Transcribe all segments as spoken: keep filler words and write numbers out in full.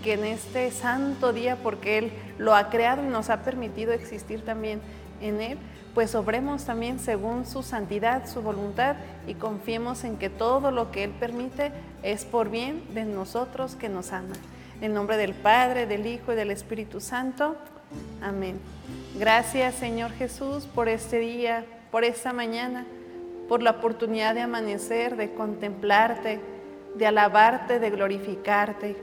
que en este santo día, porque Él lo ha creado y nos ha permitido existir también en Él, pues obremos también según su santidad, su voluntad, y confiemos en que todo lo que Él permite es por bien de nosotros que nos aman. En nombre del Padre, del Hijo y del Espíritu Santo. Amén. Gracias, Señor Jesús, por este día, por esta mañana, por la oportunidad de amanecer, de contemplarte, de alabarte, de glorificarte.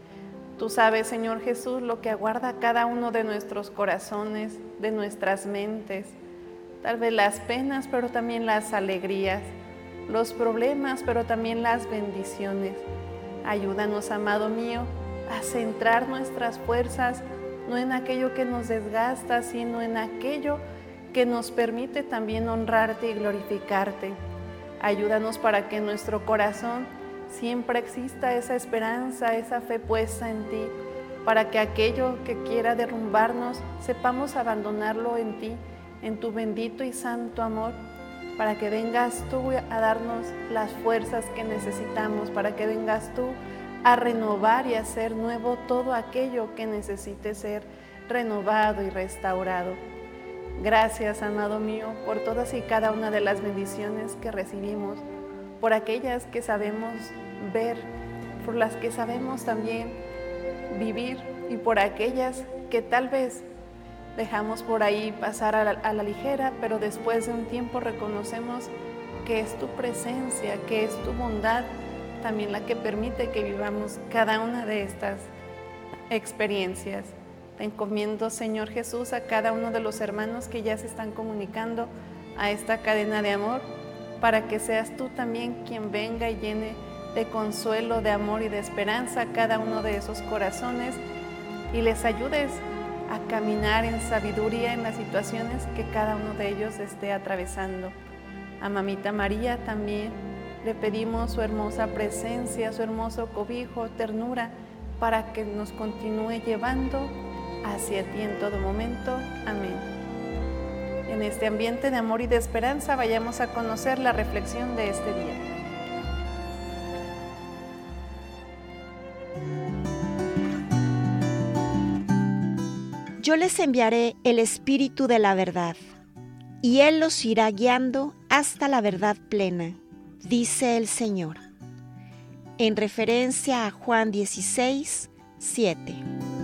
Tú sabes, Señor Jesús, lo que aguarda cada uno de nuestros corazones, de nuestras mentes. Tal vez las penas, pero también las alegrías, los problemas, pero también las bendiciones. Ayúdanos, amado mío, a centrar nuestras fuerzas no en aquello que nos desgasta, sino en aquello que nos permite también honrarte y glorificarte. Ayúdanos para que en nuestro corazón siempre exista esa esperanza, esa fe puesta en ti, para que aquello que quiera derrumbarnos, sepamos abandonarlo en ti, en tu bendito y santo amor, para que vengas tú a darnos las fuerzas que necesitamos, para que vengas tú a renovar y hacer nuevo todo aquello que necesite ser renovado y restaurado. Gracias, amado mío, por todas y cada una de las bendiciones que recibimos, por aquellas que sabemos ver, por las que sabemos también vivir y por aquellas que tal vez dejamos por ahí pasar a la, a la ligera, pero después de un tiempo reconocemos que es tu presencia, que es tu bondad también la que permite que vivamos cada una de estas experiencias. Te encomiendo, Señor Jesús, a cada uno de los hermanos que ya se están comunicando a esta cadena de amor, para que seas tú también quien venga y llene de consuelo, de amor y de esperanza a cada uno de esos corazones y les ayudes a caminar en sabiduría en las situaciones que cada uno de ellos esté atravesando. A Mamita María también le pedimos su hermosa presencia, su hermoso cobijo, ternura, para que nos continúe llevando hacia ti en todo momento. Amén. En este ambiente de amor y de esperanza, vayamos a conocer la reflexión de este día. Yo les enviaré el Espíritu de la verdad, y Él los irá guiando hasta la verdad plena, dice el Señor. En referencia a Juan dieciséis, siete.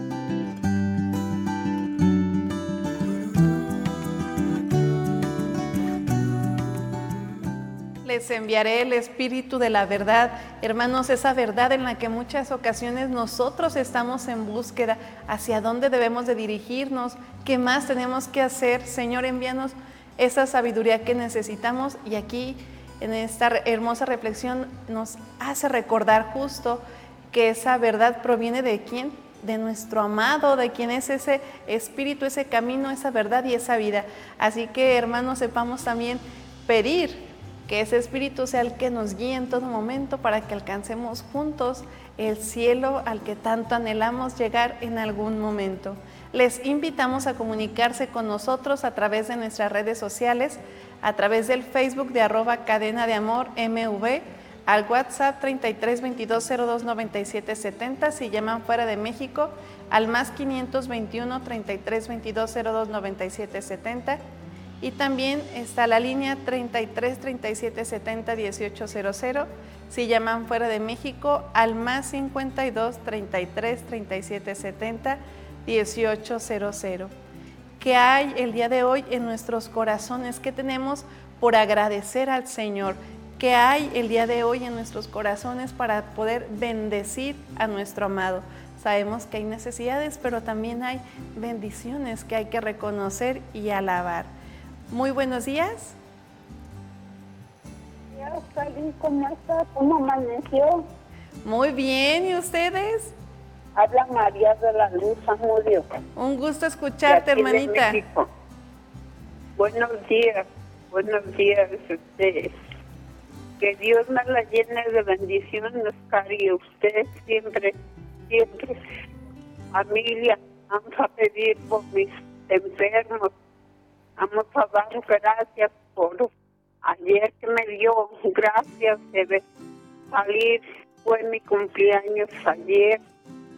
Les enviaré el Espíritu de la verdad. Hermanos, esa verdad en la que muchas ocasiones nosotros estamos en búsqueda, hacia dónde debemos de dirigirnos, qué más tenemos que hacer. Señor, envíanos esa sabiduría que necesitamos, y aquí en esta hermosa reflexión nos hace recordar justo que esa verdad proviene de quién, de nuestro amado, de quien es ese Espíritu, ese camino, esa verdad y esa vida. Así que, hermanos, sepamos también pedir que ese Espíritu sea el que nos guíe en todo momento para que alcancemos juntos el cielo al que tanto anhelamos llegar en algún momento. Les invitamos a comunicarse con nosotros a través de nuestras redes sociales, a través del Facebook de arroba cadena de amor M V, al WhatsApp treinta y tres veintidós cero dos noventa y siete setenta, si llaman fuera de México, al más quinientos veintiuno treinta y tres veintidós cero dos noventa y siete setenta. Y también está la línea treinta y tres treinta y siete setenta dieciocho cero cero, si llaman fuera de México, al más cincuenta y dos treinta y tres treinta y siete setenta dieciocho cero cero. ¿Qué hay el día de hoy en nuestros corazones? ¿Qué tenemos por agradecer al Señor? ¿Qué hay el día de hoy en nuestros corazones para poder bendecir a nuestro amado? Sabemos que hay necesidades, pero también hay bendiciones que hay que reconocer y alabar. Muy buenos días. ¿Cómo está? ¿Cómo amaneció? Muy bien, ¿y ustedes? Habla María de la Luz Zamudio. Un gusto escucharte, hermanita. Buenos días, buenos días. Este, que Dios me la llene de bendiciones, Cari, usted siempre, siempre. Familia, vamos a pedir por mis enfermos. Vamos a dar gracias por ayer que me dio, gracias de salir, fue mi cumpleaños ayer.